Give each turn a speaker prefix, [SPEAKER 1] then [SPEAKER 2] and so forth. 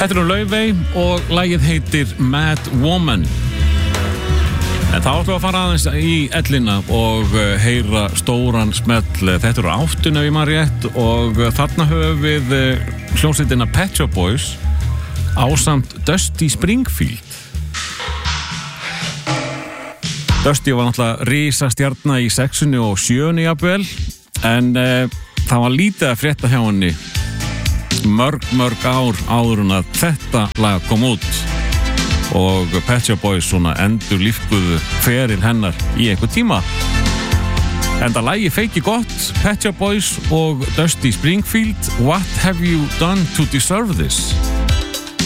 [SPEAKER 1] Þetta Laufey og lagið heitir Mad Woman. En þá ætlum við að fara aðeins í ellina og heyra stóran smell. Þetta 8 ef ég man rétt og þarna höfum við hljómsveitina Pet Shop Boys ásamt Dusty Springfield. Dusty var náttúrulega risastjarna í 6 og 7 jafnvel, en það var lítið að frétta hjá henni mörg ár áður en að þetta lag kom út og Pet Shop Boys svona endur lífguðu feril hennar í einhver tíma. En það lagi feiki gott, Pet Shop Boys og Dusty Springfield, What Have You Done to Deserve This?